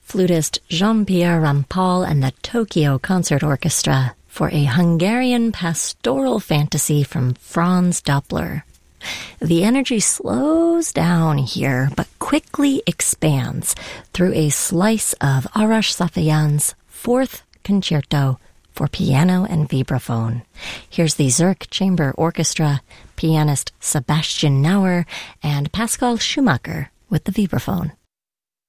flutist Jean-Pierre Rampal and the Tokyo Concert Orchestra for a Hungarian pastoral fantasy from Franz Doppler. The energy slows down here, but quickly expands through a slice of Arash Safayan's Fourth Concerto for piano and vibraphone. Here's the Zurich Chamber Orchestra, pianist Sebastian Nauer, and Pascal Schumacher with the vibraphone.